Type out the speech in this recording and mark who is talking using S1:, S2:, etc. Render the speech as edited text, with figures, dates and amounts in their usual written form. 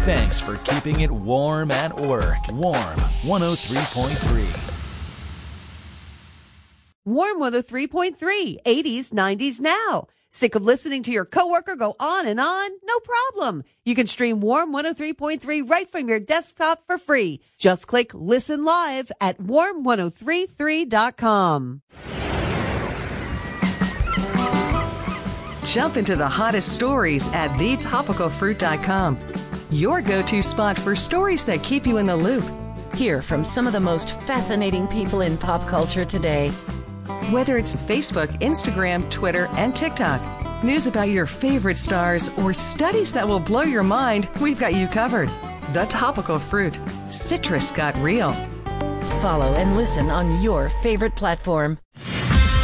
S1: Thanks for keeping it warm at work. Warm 103.3.
S2: Warm 103.3, 80s, 90s now. Sick of listening to your coworker go on and on? No problem. You can stream Warm 103.3 right from your desktop for free. Just click Listen Live at warm1033.com.
S3: Jump into the hottest stories at thetopicalfruit.com. Your go-to spot for stories that keep you in the loop.
S4: Hear from some of the most fascinating people in pop culture today.
S3: Whether it's Facebook, Instagram, Twitter, and TikTok, news about your favorite stars, or studies that will blow your mind, we've got you covered. The Topical Fruit. Citrus got real.
S4: Follow and listen on your favorite platform.